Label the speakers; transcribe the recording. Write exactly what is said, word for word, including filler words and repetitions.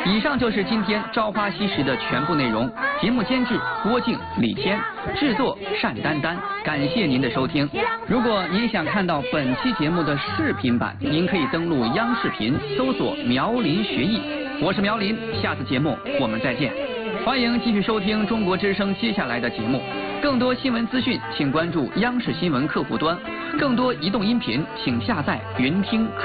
Speaker 1: 以上就是今天《朝花夕拾》的全部内容。节目监制郭靖、李谦，制作单丹丹。感谢您的收听。如果您想看到本期节目的视频版，您可以登录央视频搜索苗林学艺。我是苗林，下次节目我们再见。欢迎继续收听中国之声接下来的节目。更多新闻资讯，请关注央视新闻客户端；更多移动音频，请下载云听客。